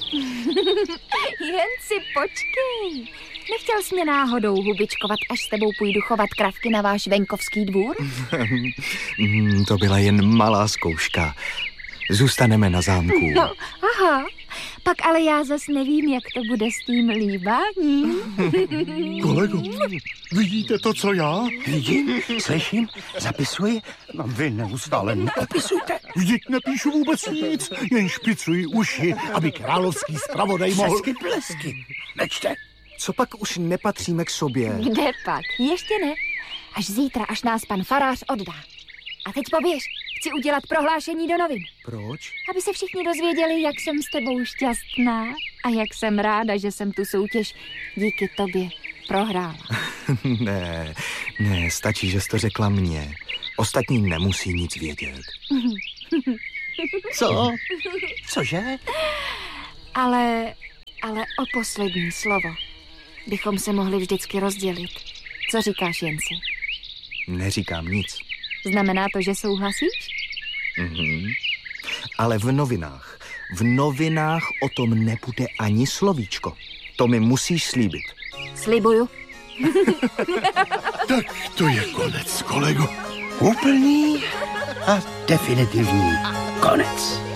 Jen si počkej. Nechtěl jsi mě náhodou hubičkovat, až s tebou půjdu chovat kravky na váš venkovský dvůr? To byla jen malá zkouška. Zůstaneme na zámku. No, aha. Pak ale já zas nevím, jak to bude s tím líbáním. Kolego, vidíte to, co já? Vidím, slyším, zapisuji. No, vy neustále neopisujte. Vždyť nepíšu vůbec nic, jen špicuji uši, aby královský zpravodaj mohl... Přesky plesky. Nečte. Co pak už nepatříme k sobě? Kde pak? Ještě ne. Až zítra, až nás pan farář oddá. A teď poběž. Chci udělat prohlášení do novin. Proč? Aby se všichni dozvěděli, jak jsem s tebou šťastná a jak jsem ráda, že jsem tu soutěž díky tobě prohrála. Ne, stačí, že jsi to řekla mně. Ostatní nemusí nic vědět. Co? Cože? Ale o poslední slovo bychom se mohli vždycky rozdělit. Co říkáš, Jenci? Neříkám nic. Znamená to, že souhlasíš? Ale v novinách o tom nebude ani slovíčko. To mi musíš slíbit. Slibuju. Tak to je konec, kolego. Úplný a definitivní konec.